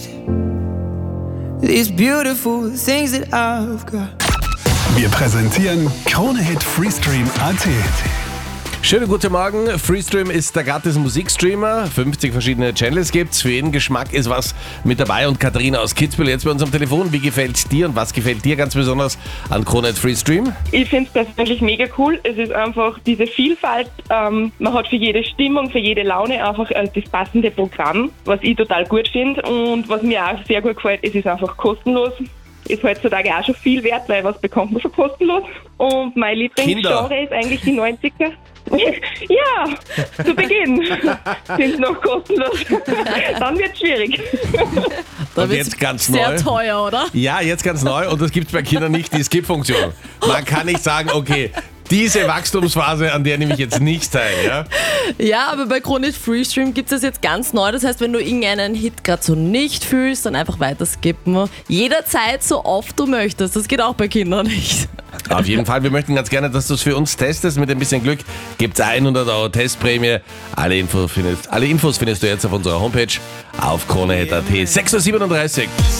These beautiful things that I've got. Wir präsentieren Krone-Hit Freestream.at. Schönen guten Morgen. Freestream ist der gratis Musikstreamer. 50 verschiedene Channels gibt's. Für jeden Geschmack ist was mit dabei. Und Katharina aus Kitzbühel jetzt bei uns am Telefon. Wie gefällt dir und was gefällt dir ganz besonders an Krone-Hit Freestream? Ich finde es persönlich mega cool. Es ist einfach diese Vielfalt. Man hat für jede Stimmung, für jede Laune einfach das passende Programm, was ich total gut finde. Und was mir auch sehr gut gefällt, es ist einfach kostenlos. Ist heutzutage auch schon viel wert, weil was bekommt man schon kostenlos. Und mein Lieblingsgenre ist eigentlich die 90er. Ja, zu Beginn sind noch kostenlos. Dann wird es schwierig. Und jetzt ganz sehr neu. Teuer, oder? Ja, jetzt ganz neu. Und das gibt's bei Kindern nicht, die Skip-Funktion. Man kann nicht sagen, okay, diese Wachstumsphase, an der nehme ich jetzt nicht teil. Ja? Ja, aber bei Krone-Hit Freestream gibt es das jetzt ganz neu. Das heißt, wenn du irgendeinen Hit gerade so nicht fühlst, dann einfach weiter skippen. Jederzeit, so oft du möchtest. Das geht auch bei Kindern nicht. Auf jeden Fall, wir möchten ganz gerne, dass du es für uns testest. Mit ein bisschen Glück gibt's 100 € Testprämie. Alle Infos findest du jetzt auf unserer Homepage auf kronehit.at. 6:37 Uhr.